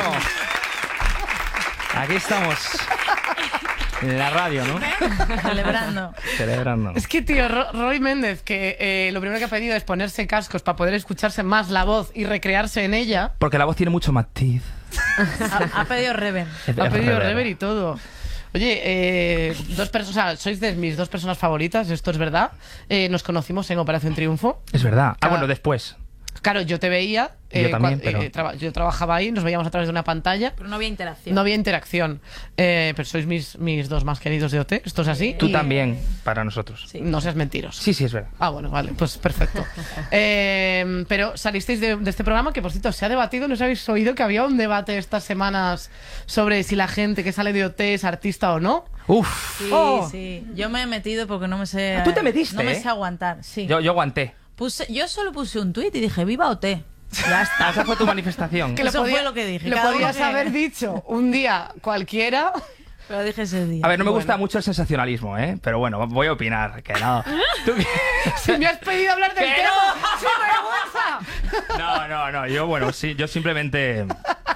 Aquí estamos. En la radio, ¿no? Celebrando. Celebrando. Es que, tío, Ro- Roy Méndez, que eh, lo primero que ha pedido es ponerse cascos para poder escucharse más la voz y recrearse en ella. Porque la voz tiene mucho matiz. Ha, ha pedido Reven. Ha pedido rever y todo. Oye, eh, dos personas, o sea, sois de mis dos personas favoritas, esto es verdad. Eh, nos conocimos en Operación Triunfo. Es verdad. Ah, Cada- bueno, después. Claro, yo te veía. Yo también, cua- pero- eh, traba- yo trabajaba ahí, nos veíamos a través de una pantalla. Pero no había interacción. No había interacción. Eh, pero sois mis, mis dos más queridos de O T. ¿Esto es así? Tú Y- también, para nosotros. Sí. No seas mentiroso. Sí, sí, es verdad. Ah, bueno, vale, pues perfecto. Eh, pero salisteis de, de este programa que, por cierto, se ha debatido. ¿No os habéis oído que había un debate estas semanas sobre si la gente que sale de O T es artista o no? Uf. Sí, Oh. sí. Yo me he metido porque no me sé. Tú te metiste, No me ¿eh? sé aguantar, sí. Yo, yo aguanté. Puse, yo solo puse un tuit y dije, viva O T. Ya Ah, está. esa fue tu manifestación. Que lo Eso podía- fue lo que dije. Lo Cada uno podías que- haber dicho un día cualquiera. Pero dije ese día. A ver, no me Bueno. gusta mucho el sensacionalismo, ¿eh? Pero bueno, voy a opinar, que no. ¿Tú qué? Si me has pedido hablar del ¡Que tema, no! ¡sin vergüenza! No, no, no. Yo, bueno, sí, yo simplemente.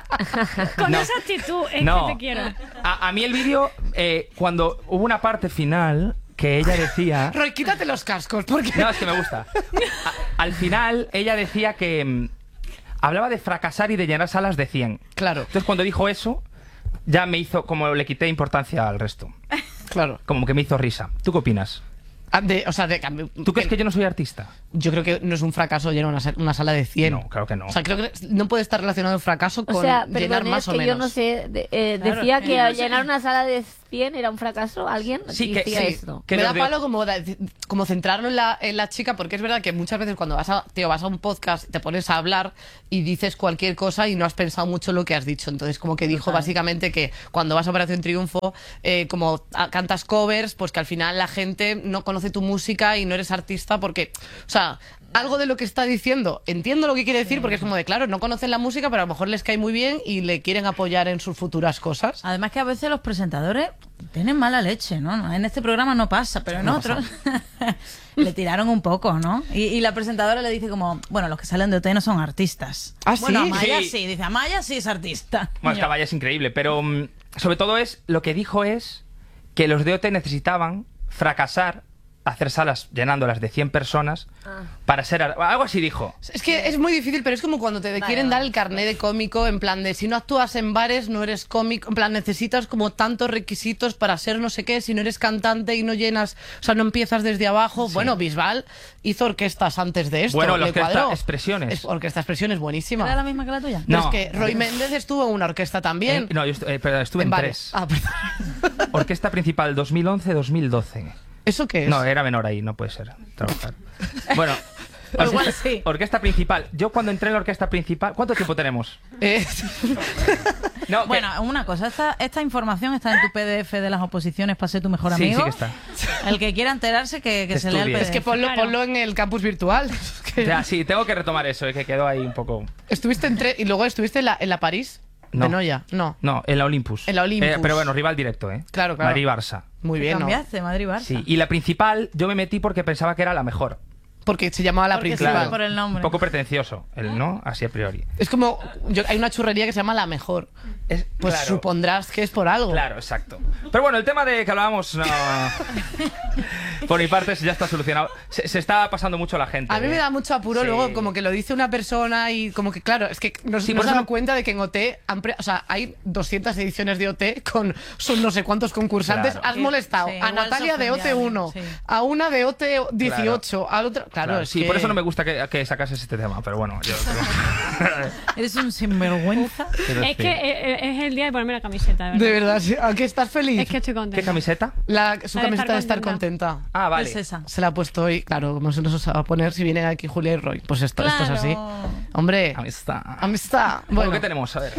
Con No. esa actitud es No. que te quiero. A, a mí el vídeo, eh, cuando hubo una parte final que ella decía. Roy, quítate los cascos, porque... No, es que me gusta. A- al final, ella decía que. mm, hablaba de fracasar y de llenar salas de cien. Claro, Entonces, cuando dijo eso, ya me hizo. Como le quité importancia al resto. claro. Como que me hizo risa. ¿Tú qué opinas? Ah, de- o sea, de- ¿Tú crees que yo no soy artista? Yo creo que no es un fracaso llenar una, sa- una sala de cien. No, claro que no. O sea, creo que no puede estar relacionado el fracaso con O sea, llenar perdón, más es o que menos. yo no sé. de- eh, Claro, decía es que que yo no al sé. llenar una sala de cien era un fracaso. ¿Alguien Sí, que- decía sí. esto? Que me los da de- palo como, da- como centrarlo en la, en la chica, porque es verdad que muchas veces cuando vas a, tío, vas a un podcast te pones a hablar y dices cualquier cosa y no has pensado mucho lo que has dicho. Entonces, como que dijo básicamente que cuando vas a Operación Triunfo, eh, como a- cantas covers, pues que al final la gente no conoce tu música y no eres artista porque, o sea, algo de lo que está diciendo, entiendo lo que quiere decir, porque es como de, claro, no conocen la música, pero a lo mejor les cae muy bien y le quieren apoyar en sus futuras cosas. Además que a veces los presentadores tienen mala leche, ¿no? En este programa no pasa, pero en No otros le tiraron un poco, ¿no? Y, y la presentadora le dice como, bueno, los que salen de O T no son artistas. ¿Ah, Bueno, sí? Amaya Sí. sí. Dice, Amaya sí es artista. Bueno, es que Amaya es increíble, pero mm, sobre todo es lo que dijo es que los de O T necesitaban fracasar, hacer salas llenándolas de cien personas para ser ar- algo así dijo. Es que es muy difícil, pero es como cuando te quieren dar el carné de cómico, en plan de si no actúas en bares no eres cómico, en plan necesitas como tantos requisitos para ser no sé qué, si no eres cantante y no llenas, o sea, no empiezas desde abajo. Bueno, Bisbal hizo orquestas antes de esto. Bueno, la le Orquesta cuadró. Expresiones. Es, orquesta Expresiones, buenísima. ¿Era la misma que la tuya? Pero No. es que Roy Méndez estuvo en una orquesta también. Eh, no, yo estu- eh, pero estuve en, bares. tres. Ah, perdón. Orquesta principal dos mil once dos mil doce. ¿Eso qué es? No, era menor ahí, no puede ser trabajar. Bueno, O igual orquesta, sí. orquesta principal. Yo cuando entré en la orquesta principal, ¿cuánto tiempo tenemos? Eh, No, que- Bueno, una cosa, esta, esta información está en tu P D F de las oposiciones para ser tu mejor sí, amigo. sí que está. El que quiera enterarse que, que Que se lea el estudie. P D F. es que ponlo, Claro. ponlo en el campus virtual. Que- Ya, sí, tengo que retomar eso, eh, que quedó ahí un poco. Estuviste en tre- y luego estuviste en la, en la París No. de Noya. No. No, en la Olympus. En la Olympus. Eh, pero bueno, rival directo, ¿eh? Claro, claro. Madrid-Barça. Muy Te bien, ¿no? cambiaste, Madrid-Barça. Sí, y la principal yo me metí porque pensaba que era la mejor. Porque se llamaba la Porque principal. sí, por el nombre. Un poco pretencioso, el no, así a priori. Es como, yo- hay una churrería que se llama La Mejor. Es- Pues claro, supondrás que es por algo. Claro, exacto. Pero bueno, el tema de que hablábamos, no. Por mi parte ya está solucionado. Se, se está pasando mucho la gente. A mí me ¿eh? da mucho apuro Sí. luego como que lo dice una persona y como que claro, es que nos, Sí, nos por eso dado no- cuenta de que en O T han pre- o sea, hay doscientas ediciones de O T con son no sé cuántos concursantes. Claro. Has molestado Sí, a igual Natalia se de O T ofendía uno, alguien, sí. a una de O T dieciocho, al otro, claro, Claro, es sí, que- por eso no me gusta que, que sacases este tema, pero bueno, yo. Eres un sinvergüenza. Pero Es sí. que eh, eh, es el día de ponerme la camiseta, de verdad. De verdad, sí. ¿A qué estás feliz? Es que estoy contenta. ¿Qué camiseta? La, su La de camiseta estar de estar contenta. contenta. Ah, vale. Es esa. Se la ha puesto hoy, claro, como se nos va a poner si vienen aquí Julia y Roy. Pues esto, esto es así. Claro. Hombre, Amistad. amistad. Bueno, Bueno, ¿qué tenemos? A ver.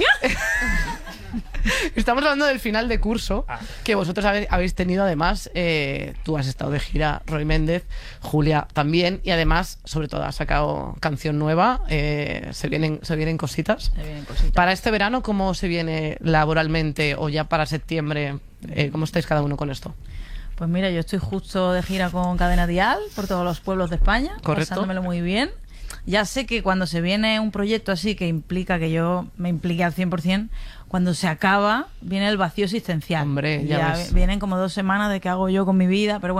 estamos hablando del final de curso Ah. que vosotros habe- habéis tenido además. eh, tú has estado de gira, Roy Méndez, Julia también, y además, sobre todo, has sacado canción nueva. eh, se vienen, se vienen cositas. Te vienen cositas. Para este verano, ¿cómo se viene laboralmente o ya para septiembre? Eh, ¿Cómo estáis cada uno con esto? Pues mira, yo estoy justo de gira con Cadena Dial por todos los pueblos de España, Correcto. pasándomelo muy bien. Ya sé que cuando se viene un proyecto así que implica que yo me implique al cien por ciento, cuando se acaba viene el vacío existencial. Hombre, ya ves. vienen como dos semanas de qué hago yo con mi vida, pero bueno,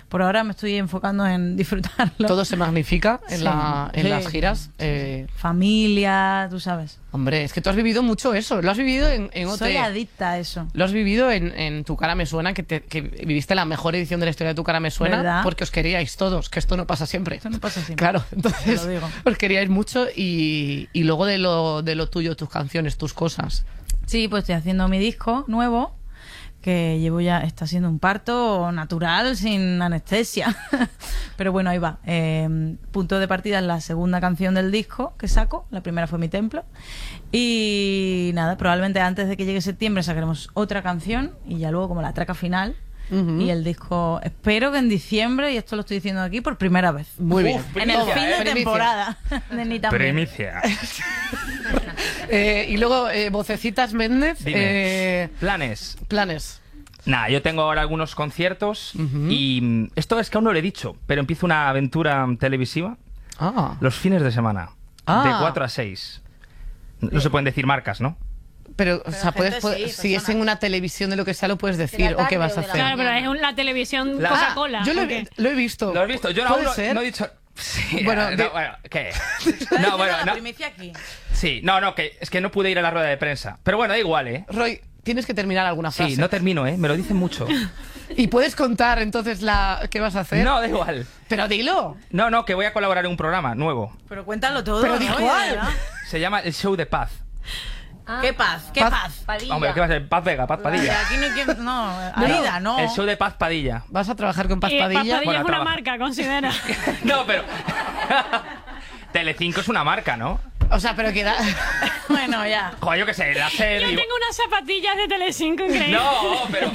por ahora me estoy enfocando en disfrutarlo. Todo se magnifica en, Sí, la, en sí. las giras. Eh, Familia, tú sabes. hombre, es que tú has vivido mucho eso. Lo has vivido en, en O T. Soy adicta a eso. Lo has vivido en, en Tu cara me suena, que, te- que viviste la mejor edición de la historia de Tu cara me suena, ¿Verdad? porque os queríais todos, que esto no pasa siempre. Esto no pasa siempre. Claro, entonces Te lo digo. os queríais mucho y, y luego de lo, de lo tuyo, tus canciones, tus cosas. Sí, pues estoy haciendo mi disco nuevo, que llevo ya, está siendo un parto natural, sin anestesia. Pero bueno, ahí va. Eh, punto de partida es la segunda canción del disco que saco. La primera fue Mi Templo. Y nada, probablemente antes de que llegue septiembre sacaremos otra canción y ya luego como la traca final. Ujú. Y el disco, espero que en diciembre, y esto lo estoy diciendo aquí por primera vez. Muy bien. Uf, En el primicia, fin ¿eh? de Primicia. temporada de Ni Tan Bien. Primicia. Eh, y luego, eh, Vocecitas Méndez, Dime. eh, Planes. planes. Nah, yo tengo ahora algunos conciertos y mm, esto es que aún no lo he dicho, pero empiezo una aventura mm, televisiva Ah, los fines de semana, Ah. de cuatro a seis. No se pueden decir marcas, ¿no? pero, o sea, gente puedes, sí, puedes- si es personas. en una televisión de lo que sea, lo puedes la decir o tarde qué vas a o de la hacer. Claro, pero es un- la televisión La- Coca-Cola. Ah, yo lo ¿o he, qué? lo he visto. ¿Lo has visto? Yo ¿Puede aún no, ser? no he dicho... Sí, Bueno, eh, de- no, bueno, ¿qué? No, bueno, la no. primicia aquí. Sí, no, no, que es que no pude ir a la rueda de prensa. Pero bueno, da igual, ¿eh? Roy, tienes que terminar alguna frase. Sí, no termino, ¿eh? Me lo dicen mucho. ¿Y puedes contar entonces la qué vas a hacer? No, da igual. Pero dilo. No, no, que voy a colaborar en un programa nuevo. Pero cuéntalo todo. Pero ¿no? di De cuál. verdad. Se llama El Show de Paz. Ah, ¿Qué paz? ¿Qué Paz. paz? Padilla. Hombre, ¿qué va a ser? Paz Vega, Paz Padilla. Aquí no hay quien. No, Aida, no. El Show de Paz Padilla. ¿Vas a trabajar con Paz Y Padilla? Paz Padilla Bueno, es una trabaja. marca, considera. No, pero... Telecinco es una marca, ¿no? O sea, pero queda... Bueno, ya. Joder, yo qué sé, la Yo serie... tengo unas zapatillas de Telecinco increíbles. No, pero